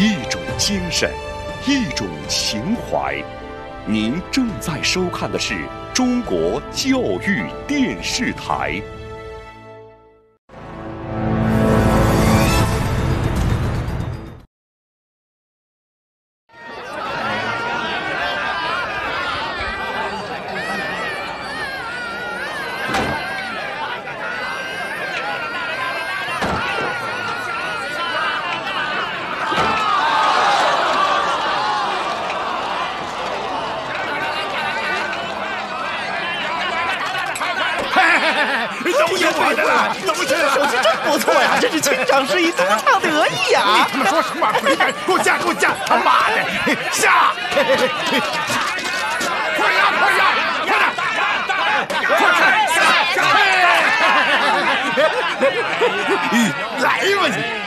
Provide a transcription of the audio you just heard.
一种精神，一种情怀。您正在收看的是中国教育电视台。 都是我的了，都是了。 手气真不错呀，真是卿长示意，独唱得意呀！ 你他妈说什么？快点，给我下，给我下！他妈的，下！快呀，快呀，快点！快下！来吧你！